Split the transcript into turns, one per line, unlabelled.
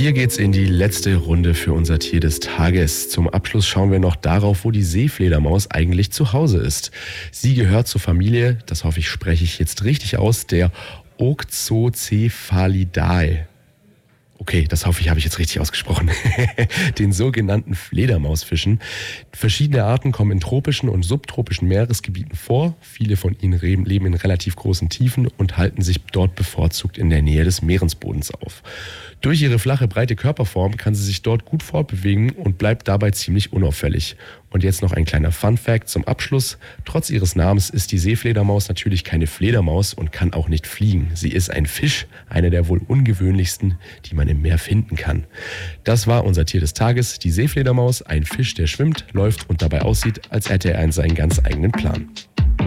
Hier geht's in die letzte Runde für unser Tier des Tages. Zum Abschluss schauen wir noch darauf, wo die Seefledermaus eigentlich zu Hause ist. Sie gehört zur Familie, das hoffe ich, spreche ich jetzt richtig aus, der Oxocephalidae. Okay, das hoffe ich, habe ich jetzt richtig ausgesprochen. Den sogenannten Fledermausfischen. Verschiedene Arten kommen in tropischen und subtropischen Meeresgebieten vor. Viele von ihnen leben in relativ großen Tiefen und halten sich dort bevorzugt in der Nähe des Meeresbodens auf. Durch ihre flache, breite Körperform kann sie sich dort gut fortbewegen und bleibt dabei ziemlich unauffällig. Und jetzt noch ein kleiner Fun-Fact zum Abschluss. Trotz ihres Namens ist die Seefledermaus natürlich keine Fledermaus und kann auch nicht fliegen. Sie ist ein Fisch, einer der wohl ungewöhnlichsten, die man im Meer finden kann. Das war unser Tier des Tages, die Seefledermaus, ein Fisch, der schwimmt, läuft und dabei aussieht, als hätte er seinen ganz eigenen Plan.